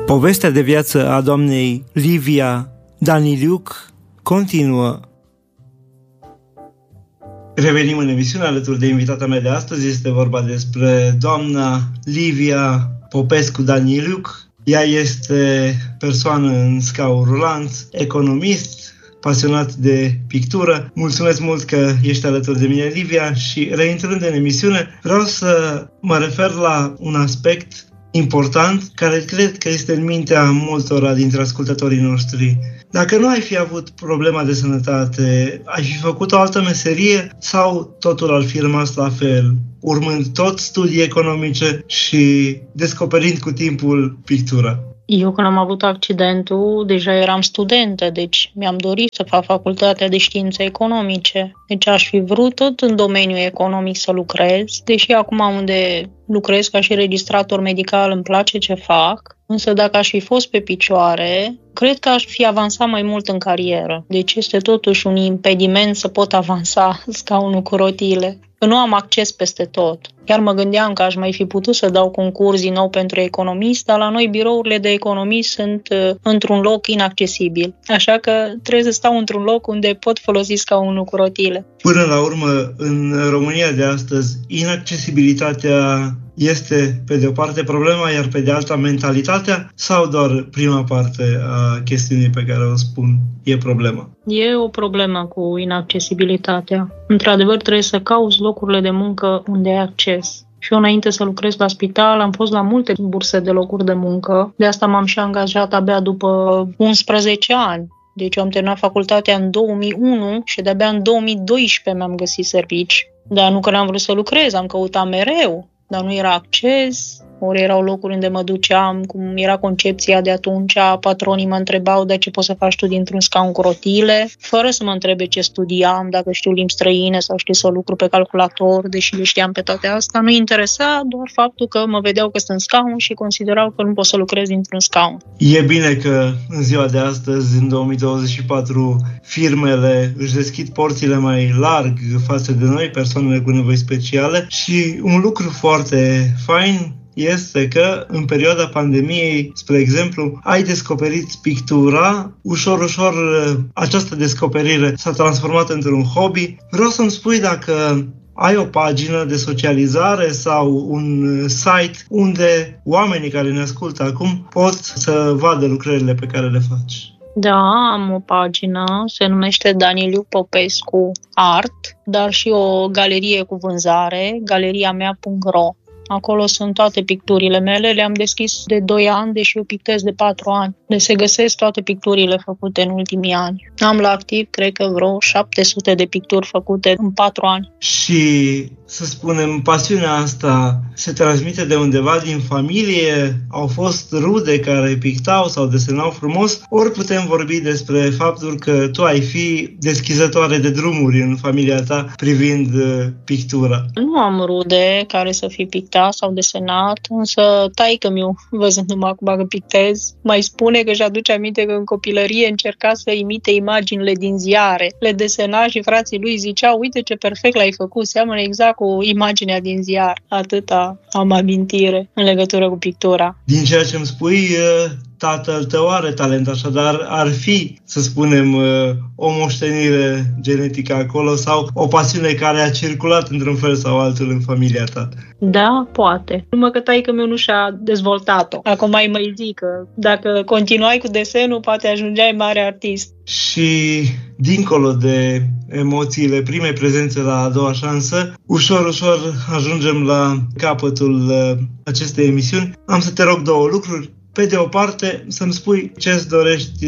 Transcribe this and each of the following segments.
Povestea de viață a doamnei Livia Daniliuc continuă. Revenim în emisiune alături de invitata mea de astăzi. Este vorba despre doamna Livia Popescu Daniliuc. Ea este persoană în scaun rulant, economist, pasionat de pictură. Mulțumesc mult că ești alături de mine, Livia, și reintrând în emisiune, vreau să mă refer la un aspect important care cred că este în mintea multora dintre ascultătorii noștri. Dacă nu ai fi avut problema de sănătate, ai fi făcut o altă meserie sau totul ar fi rămas la fel, urmând tot studii economice și descoperind cu timpul pictura? Eu când am avut accidentul, deja eram studentă, deci mi-am dorit să fac facultatea de științe economice. Deci aș fi vrut tot în domeniul economic să lucrez, deși acum unde lucrez ca și registrator medical îmi place ce fac, însă dacă aș fi fost pe picioare, cred că aș fi avansat mai mult în carieră. Deci este totuși un impediment să pot avansa scaunul cu rotile. Nu am acces peste tot. Chiar mă gândeam că aș mai fi putut să dau concurs din nou pentru economist, dar la noi birourile de economist sunt într-un loc inaccesibil. Așa că trebuie să stau într-un loc unde pot folosi scaunul cu rotile. Până la urmă, în România de astăzi, inaccesibilitatea este pe de o parte problema, iar pe de alta mentalitatea, sau doar prima parte a chestiunii pe care o spun e problema? E o problemă cu inaccesibilitatea. Într-adevăr, trebuie să cauți locurile de muncă unde ai acces. Și eu, înainte să lucrez la spital, am fost la multe burse de locuri de muncă. De asta m-am și angajat abia după 11 ani. Deci eu am terminat facultatea în 2001 și de-abia în 2012 mi-am găsit servici. Dar nu că n-am vrut să lucrez, am căutat mereu, dar nu era acces. Ori erau locuri unde mă duceam, cum era concepția de atunci, patronii mă întrebau de ce poți să faci tu dintr-un scaun cu rotile, fără să mă întrebe ce studiam, dacă știu limbi străine sau știu să lucru pe calculator, deși le știam pe toate astea. Nu interesa, doar faptul că mă vedeau că sunt în scaun și considerau că nu pot să lucrez dintr-un scaun. E bine că în ziua de astăzi, în 2024, firmele își deschid porțile mai larg față de noi, persoanele cu nevoi speciale, și un lucru foarte fain este că în perioada pandemiei, spre exemplu, ai descoperit pictura, ușor această descoperire s-a transformat într-un hobby. Vreau să-mi spui dacă ai o pagină de socializare sau un site unde oamenii care ne ascultă acum pot să vadă lucrările pe care le faci. Da, am o pagină, se numește Daniliuc Popescu Art, dar și o galerie cu vânzare, galeriamea.ro. Acolo sunt toate picturile mele, le-am deschis de 2 ani, deși eu pictez de 4 ani. Deci se găsesc toate picturile făcute în ultimii ani. Am la activ, cred că vreo 700 de picturi făcute în 4 ani. Și, să spunem, pasiunea asta se transmite de undeva din familie? Au fost rude care pictau sau desenau frumos? Ori putem vorbi despre faptul că tu ai fi deschizătoare de drumuri în familia ta privind pictura? Nu am rude care să fi pictat sau desenat, însă taică-miu, văzându-mă acum că pictez, mai spune că își aduce aminte că în copilărie încerca să imite imaginile din ziare. Le desena și frații lui ziceau, uite ce perfect l-ai făcut, seamănă exact cu imaginea din ziar. Atâta am amintire în legătură cu pictura. Din ceea ce îmi spui, tatăl tău are talent, așadar ar fi, să spunem, o moștenire genetică acolo sau o pasiune care a circulat într-un fel sau altul în familia ta. Da, poate. Numai că taică-miu nu și-a dezvoltat-o. Acum mai zic că dacă continuai cu desenul, poate ajungeai mare artist. Și dincolo de emoțiile primei prezențe la a doua șansă, ușor ajungem la capătul acestei emisiuni. Am să te rog 2 lucruri. Pe de o parte, să-mi spui ce îți dorești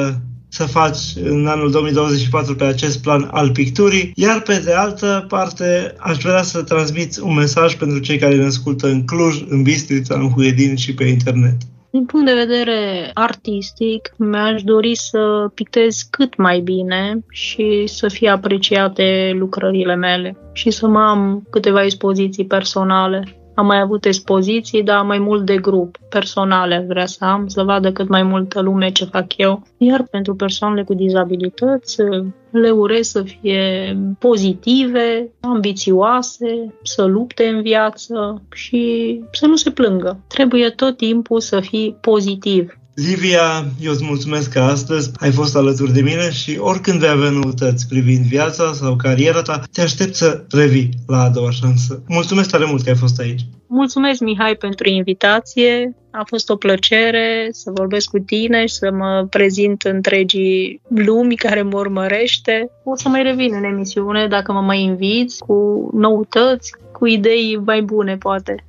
să faci în anul 2024 pe acest plan al picturii, iar pe de altă parte aș vrea să transmiți un mesaj pentru cei care ne ascultă în Cluj, în Bistrița, în Huedin și pe internet. Din punct de vedere artistic, mi-aș dori să pictez cât mai bine și să fie apreciate lucrările mele și să mă am câteva expoziții personale. Am mai avut expoziții, dar mai mult de grup, personale vrea să am, să vadă cât mai multă lume ce fac eu. Iar pentru persoanele cu dizabilități, le urez să fie pozitive, ambițioase, să lupte în viață și să nu se plângă. Trebuie tot timpul să fii pozitiv. Livia, eu îți mulțumesc că astăzi ai fost alături de mine și oricând vei avea noutăți privind viața sau cariera ta, te aștept să revii la a doua șansă. Mulțumesc tare mult că ai fost aici. Mulțumesc, Mihai, pentru invitație. A fost o plăcere să vorbesc cu tine și să mă prezint întregii lumi care mă urmărește. O să mai revin în emisiune dacă mă mai inviți cu noutăți, cu idei mai bune, poate.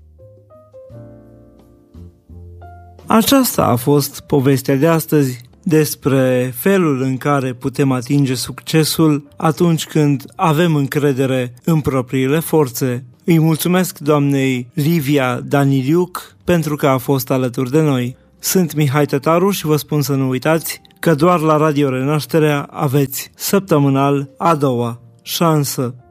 Aceasta a fost povestea de astăzi despre felul în care putem atinge succesul atunci când avem încredere în propriile forțe. Îi mulțumesc doamnei Livia Daniliuc pentru că a fost alături de noi. Sunt Mihai Tătaru și vă spun să nu uitați că doar la Radio Renașterea aveți săptămânal a doua șansă.